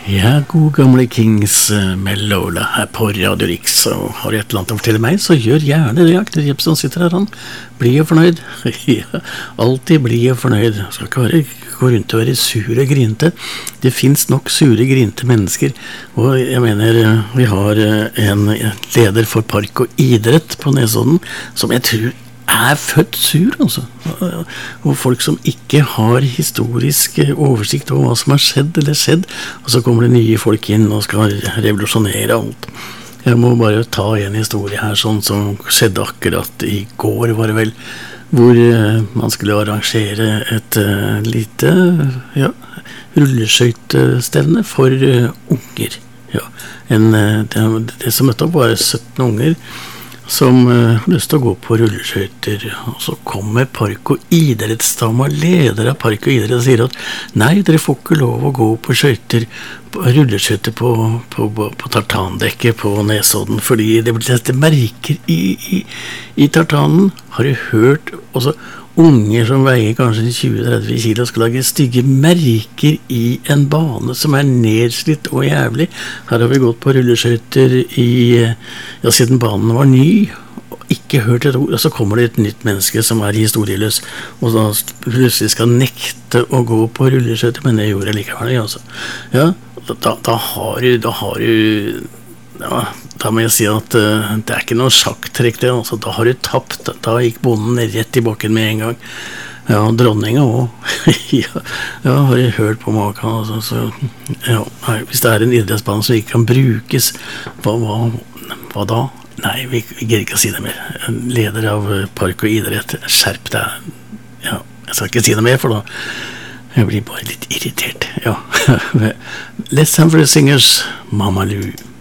Ja, god gamle Kings med Lola her på Radio Rix. Og har du et eller annet å fortelle meg, så gjør gjerne det. Akter Jepsen sitter her, han blir jo fornøyd. Ja, alltid blir jo fornøyd. Skal ikke gå rundt og være sur og grinte. Det finnes nok sure, grinte mennesker. Og jeg mener, vi har en leder for park og idrett på Nesodden, som jeg tror født sur, altså. Og folk som ikke har historisk oversikt over hva som har skjedd eller skjedd, og så kommer det nye folk inn og skal revolusjonere alt. Jeg må bare ta en historie her, sånn som skjedde akkurat i går, var det vel, hvor man skulle arrangere et lite rulleskøytestevne for unger. Ja, det som møtte opp var 17 unger, som hadde lyst til å gå på rulleskøyter, og så kommer park- og idrettsdama, leder av park- og idrett, og sier at nei, dere får ikke lov å gå på rulleskøyter på tartandekket på Nesodden, fordi det blir sett merker i tartanen. Har du hørt? Også unger som veier kanskje 20-30 kilo skal lage stygge merker i en bane som nedslitt og jævlig. Her har vi gått på rulleskøyter siden banen var ny, og ikke hørt et ord, og så kommer det et nytt menneske som historieløs, og da plutselig skal nekte å gå på rulleskøyter, men det gjorde jeg likevel, altså. Ja, da har du da må jeg si at det ikke noe sjakktrekk det, altså. Da har du tapt, da gikk bonden rett i bakken med en gang. Ja, dronninga også. ja, har jeg hørt på maken, altså, så, ja, hvis det en idrettsbane som ikke kan brukes, hva da? Nei, vi gir ikke å si det mer. Leder av park og idrett, skjerp deg. Ja, jeg skal ikke si det mer, for da jeg blir bare litt irritert. Ja, Let's Have the Singers, Mama Lou.